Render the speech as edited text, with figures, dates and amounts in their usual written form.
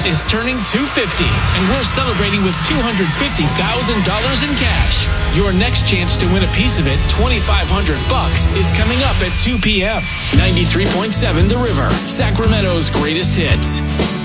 is turning 250, and we're celebrating with $250,000 in cash. Your next chance to win a piece of it, $2,500, is coming up at 2 p.m. 93.7 The River, Sacramento's greatest hits.